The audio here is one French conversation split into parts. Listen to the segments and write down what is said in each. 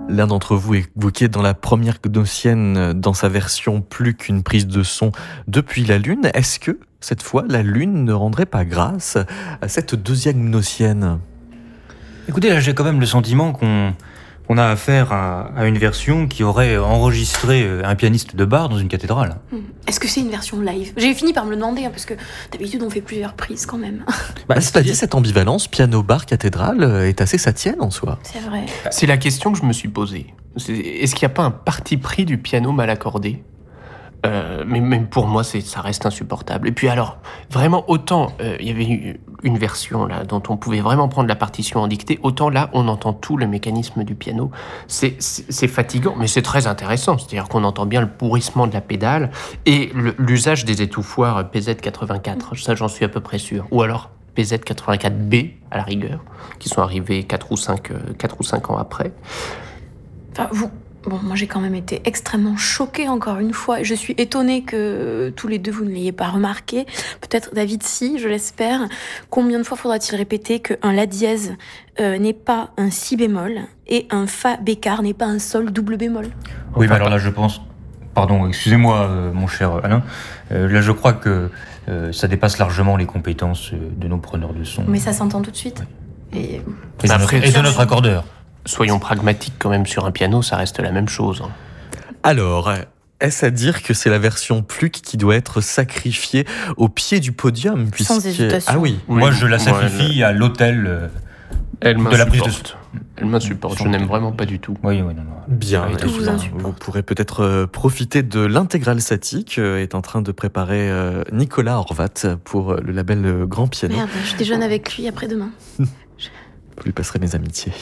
L'un d'entre vous évoquait dans la première gnossienne, dans sa version plus qu'une prise de son depuis la Lune. Est-ce que, cette fois, la Lune ne rendrait pas grâce à cette deuxième gnossienne ? Écoutez, là, j'ai quand même le sentiment qu'on a affaire à une version qui aurait enregistré un pianiste de bar dans une cathédrale. Est-ce que c'est une version live ? J'ai fini par me le demander, parce que d'habitude on fait plusieurs prises quand même. C'est-à-dire cette ambivalence piano-bar-cathédrale est assez satienne en soi. C'est vrai. C'est la question que je me suis posée. Est-ce qu'il n'y a pas un parti pris du piano mal accordé ? Mais même pour moi, ça reste insupportable. Et puis alors, vraiment, autant il y avait eu une version là dont on pouvait vraiment prendre la partition en dictée, autant là, on entend tout le mécanisme du piano. C'est fatigant, mais c'est très intéressant. C'est-à-dire qu'on entend bien le pourrissement de la pédale et l'usage des étouffoirs PZ84. Ça, j'en suis à peu près sûr. Ou alors PZ84B, à la rigueur, qui sont arrivés 4 ou 5 ans après. Enfin, moi j'ai quand même été extrêmement choquée encore une fois. Et je suis étonnée que tous les deux vous ne l'ayez pas remarqué. Peut-être David si, je l'espère. Combien de fois faudra-t-il répéter qu'un La dièse n'est pas un Si bémol et un Fa bécard n'est pas un Sol double bémol ? Oui, mais alors là je pense... Pardon, excusez-moi mon cher Alain. Là je crois que ça dépasse largement les compétences de nos preneurs de son. Mais ça s'entend tout de suite. Et de notre accordeur. Soyons pragmatiques quand même, sur un piano, ça reste la même chose. Alors, est-ce à dire que c'est la version Pluck qui doit être sacrifiée au pied du podium Sans hésitation. Ah oui. Moi je la sacrifie à l'autel de la prise de son. Elle m'insupporte, je n'aime vraiment pas du tout. Oui, non. Bien, tout vous insupporte. vous pourrez peut-être profiter de l'intégrale statique est en train de préparer Nicolas Horvat pour le label Grand Piano. Merde, je déjeune avec lui après-demain. Vous lui passerez mes amitiés.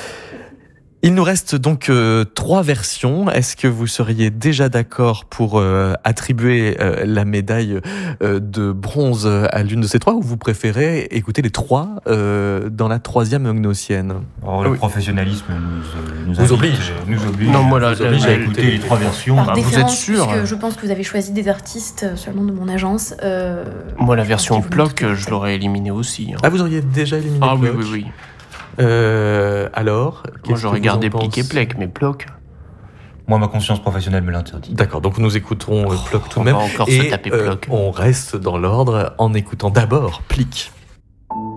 Il nous reste donc 3 versions. Est-ce que vous seriez déjà d'accord pour attribuer la médaille de bronze à l'une de ces 3 ou vous préférez écouter les 3 dans la 3e gnossienne ? Le professionnalisme nous oblige. Non, moi là, à écouter les 3 versions. Par vous êtes déférence, sûr puisque je pense que vous avez choisi des artistes sur le nom de mon agence. Moi, la version Qui vous Ploc, montre je l'aurais éliminée aussi. Ah, vous auriez déjà éliminé Ah oui, Plock. oui. Alors, Moi, j'aurais gardé Plic et Plec. Plec, mais Ploc... Moi, ma conscience professionnelle me l'interdit. D'accord, donc nous écouterons Plock tout de on même. va encore se taper Plock. On reste dans l'ordre en écoutant d'abord Plic.